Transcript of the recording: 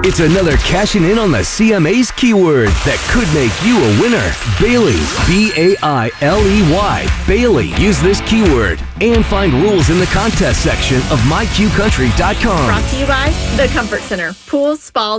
It's another cashing in on the CMA's keyword that could make you a winner. Bailey, B-A-I-L-E-Y. Bailey. Use this keyword and find rules in the contest section of myqcountry.com. Brought to you by The Comfort Center. Pools, spas,